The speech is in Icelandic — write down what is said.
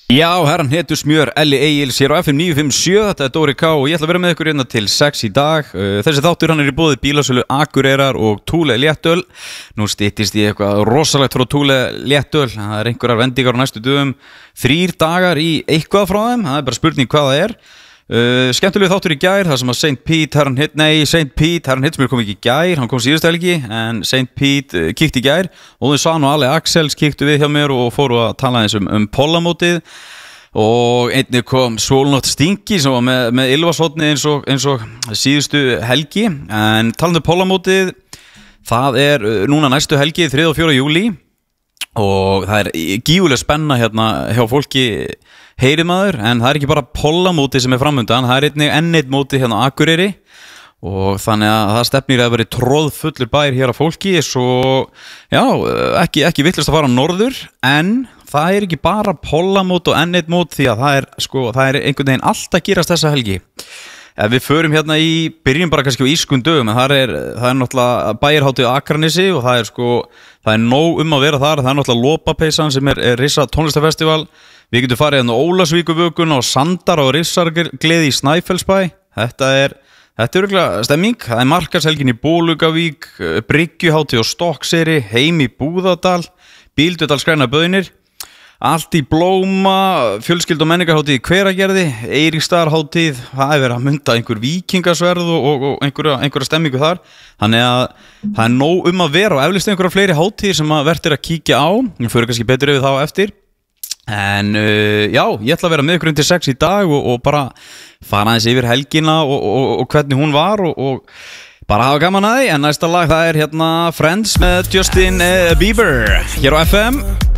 Já, herran hetur smjör Elli Egils hér á FM 957, þetta Dóri K og ég ætla að vera með ykkur hérna til 6 í dag. Þessi þáttur hann í boði bílasölu Akureyrar og Thule léttöl. Nú styttist í eitthvað rosalegt frá Thule léttöl, það einhverjar vendingar á næstu dögum, 3 dagar í eitthvað frá þeim, það bara spurning hvað það er. Skemmtilegu þáttur í gær, það sem að St. Pete herran Hitsmjör kom ekki í gær, hann kom síðustu helgi, en St. Pete kíkti í gær og þau Svan og Ali Axels kíktu við hjá mér og fóru að tala eins pollamótið og einnig kom Svolnótt Stingi sem var með Ylfashotni eins og síðustu helgi, en talandi pollamótið, það núna næstu helgi 3. og 4. júlí og það gífuleg spenna hérna hjá fólki heyri maður, en það ekki bara pollamóti sem framundan, það einnig eitt móti hérna á Akureyri og þannig að það stefnir að vera troðfullur bær hér af fólki, svo já, ekki vitlaust að fara norður, en það ekki bara pollamót og eitt mót, því að það einhvern veginn allt að gerast þessa helgi. Ef við förum hérna byrjum bara kannski á ískun dögum, en það er náttúrulega bæjarhátíð á Akranesi og það er nóg að vera þar, það náttúrulega Lopapeysan sem rissa tónlistarfestival, við getum farið hérna Ólafsvíkurvökun og Sandar og Rissargleði í Snæfellsbæ, þetta er örugglega stemming, það markaðshelgin í Bólugavík, Bryggjuhátíð og Stokkseyri, heim í Búðardal, Bíldudal skræna böðnir, allt í blóma, fjölskyldu og menningarhátíð í Hveragerði, Eiríksstaðarhátíð, það verið að mynda einhver víkingasverð og einhverja stemmingu þar, þannig að það er nóg að vera og eflust einhverja fleiri hátíðir sem að verður að kíkja á, við förum kannski betur yfir þá eftir, en já, ég ætla að vera með ykkur undir 6 í dag og bara fara aðeins yfir helgina og hvernig hún var og bara hafa gaman að því, en næsta lag það hérna Friends með Justin Bieber hér á FM